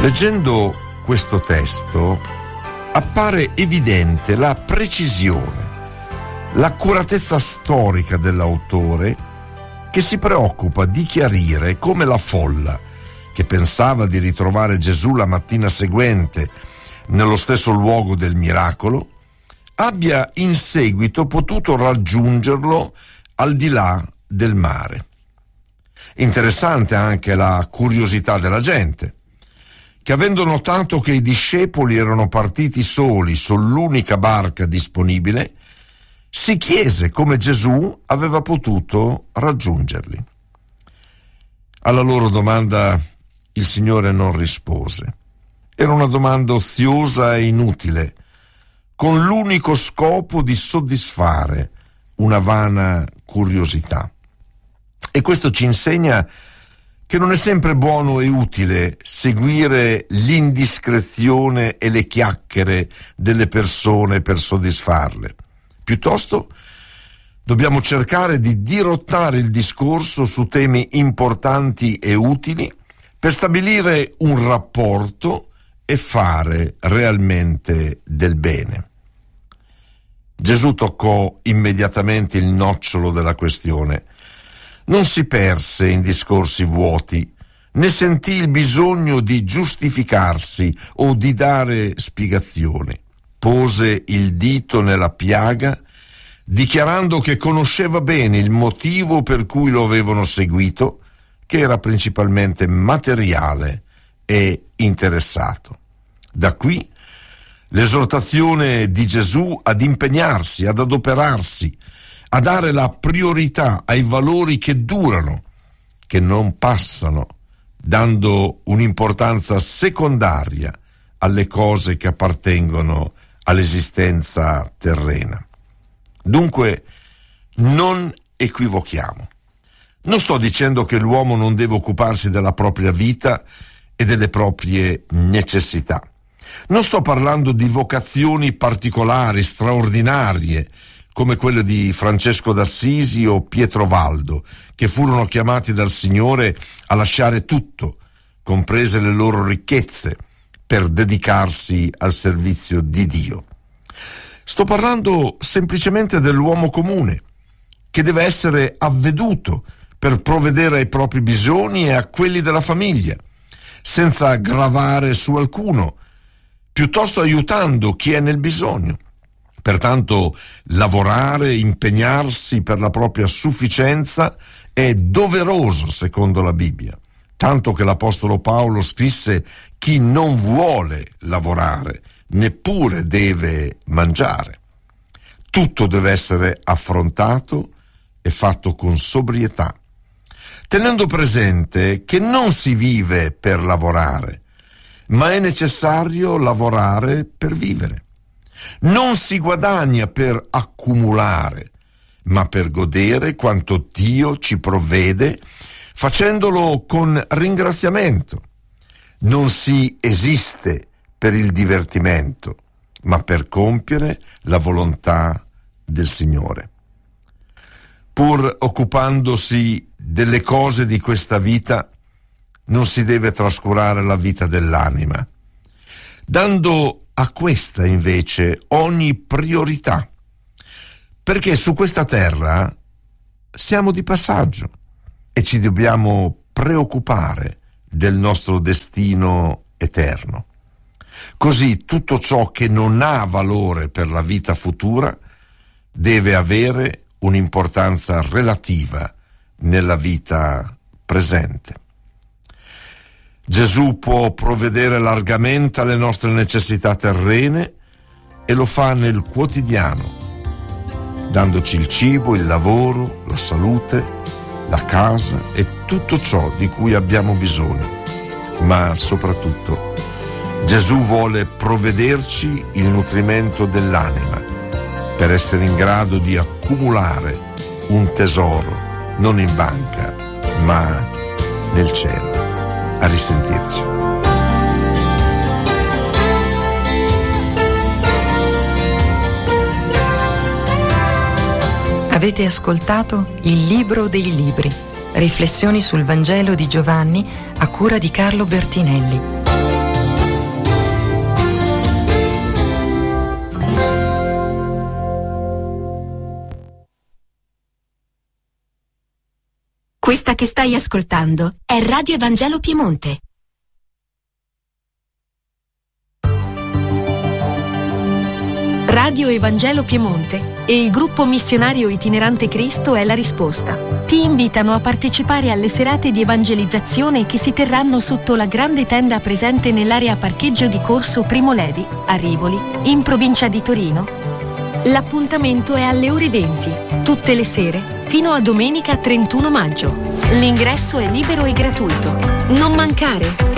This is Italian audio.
Leggendo questo testo appare evidente la precisione, l'accuratezza storica dell'autore, che si preoccupa di chiarire come la folla, che pensava di ritrovare Gesù la mattina seguente nello stesso luogo del miracolo, abbia in seguito potuto raggiungerlo al di là del mare. Interessante anche la curiosità della gente, che avendo notato che i discepoli erano partiti soli sull'unica barca disponibile, si chiese come Gesù aveva potuto raggiungerli. Alla loro domanda il Signore non rispose. Era una domanda oziosa e inutile, con l'unico scopo di soddisfare una vana curiosità. E questo ci insegna che non è sempre buono e utile seguire l'indiscrezione e le chiacchiere delle persone per soddisfarle. Piuttosto dobbiamo cercare di dirottare il discorso su temi importanti e utili per stabilire un rapporto e fare realmente del bene. Gesù toccò immediatamente il nocciolo della questione. Non si perse in discorsi vuoti, né sentì il bisogno di giustificarsi o di dare spiegazioni. Pose il dito nella piaga, dichiarando che conosceva bene il motivo per cui lo avevano seguito, che era principalmente materiale e interessato. Da qui l'esortazione di Gesù ad impegnarsi, ad adoperarsi, a dare la priorità ai valori che durano, che non passano, dando un'importanza secondaria alle cose che appartengono all'esistenza terrena. Dunque, non equivochiamo. Non sto dicendo che l'uomo non deve occuparsi della propria vita e delle proprie necessità. Non sto parlando di vocazioni particolari, straordinarie, come quelle di Francesco d'Assisi o Pietro Valdo, che furono chiamati dal Signore a lasciare tutto, comprese le loro ricchezze, per dedicarsi al servizio di Dio. Sto parlando semplicemente dell'uomo comune, che deve essere avveduto per provvedere ai propri bisogni e a quelli della famiglia, senza gravare su alcuno, piuttosto aiutando chi è nel bisogno. Pertanto lavorare, impegnarsi per la propria sufficienza è doveroso secondo la Bibbia, tanto che l'Apostolo Paolo scrisse: chi non vuole lavorare neppure deve mangiare. Tutto deve essere affrontato e fatto con sobrietà, tenendo presente che non si vive per lavorare, ma è necessario lavorare per vivere. Non si guadagna per accumulare, ma per godere quanto Dio ci provvede, facendolo con ringraziamento. Non si esiste per il divertimento, ma per compiere la volontà del Signore. Pur occupandosi delle cose di questa vita, non si deve trascurare la vita dell'anima, dando a questa invece ogni priorità, perché su questa terra siamo di passaggio e ci dobbiamo preoccupare del nostro destino eterno. Così tutto ciò che non ha valore per la vita futura deve avere un'importanza relativa nella vita presente. Gesù può provvedere largamente alle nostre necessità terrene e lo fa nel quotidiano, dandoci il cibo, il lavoro, la salute, la casa e tutto ciò di cui abbiamo bisogno. Ma soprattutto Gesù vuole provvederci il nutrimento dell'anima per essere in grado di accumulare un tesoro non in banca ma nel cielo. A risentirci. Avete ascoltato Il Libro dei Libri, riflessioni sul Vangelo di Giovanni a cura di Carlo Bertinelli. Questa che stai ascoltando è Radio Evangelo Piemonte. Radio Evangelo Piemonte e il gruppo missionario itinerante Cristo è la risposta. Ti invitano a partecipare alle serate di evangelizzazione che si terranno sotto la grande tenda presente nell'area parcheggio di Corso Primo Levi, a Rivoli, in provincia di Torino. L'appuntamento è alle ore 20, tutte le sere, fino a domenica 31 maggio. L'ingresso è libero e gratuito. Non mancare!